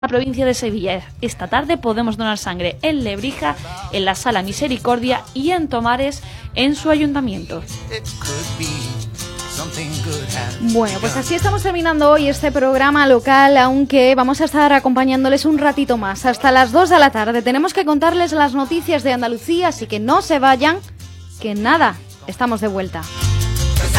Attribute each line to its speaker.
Speaker 1: la provincia de Sevilla. Esta tarde podemos donar sangre en Lebrija, en la Sala Misericordia, y en Tomares, en su ayuntamiento.
Speaker 2: Bueno, pues así estamos terminando hoy este programa local, aunque vamos a estar acompañándoles un ratito más, hasta las 2 de la tarde. Tenemos que contarles las noticias de Andalucía, así que no se vayan, que nada, estamos de vuelta.